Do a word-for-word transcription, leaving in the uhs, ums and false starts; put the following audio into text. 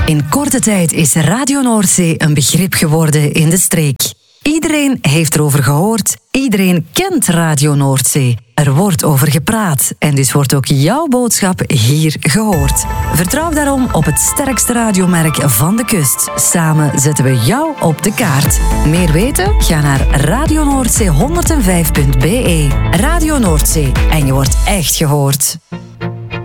In korte tijd is Radio Noordzee een begrip geworden in de streek. Iedereen heeft erover gehoord, iedereen kent Radio Noordzee. Er wordt over gepraat en dus wordt ook jouw boodschap hier gehoord. Vertrouw daarom op het sterkste radiomerk van de kust. Samen zetten we jou op de kaart. Meer weten? Ga naar radio noordzee honderdvijf punt be. Radio Noordzee en je wordt echt gehoord.